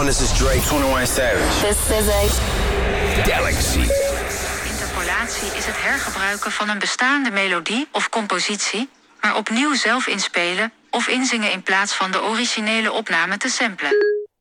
on? This is Drake. 21 Savage. This is a Galaxy. Interpolatie is het hergebruiken van een bestaande melodie of compositie, maar opnieuw zelf inspelen of inzingen in plaats van de originele opname te samplen.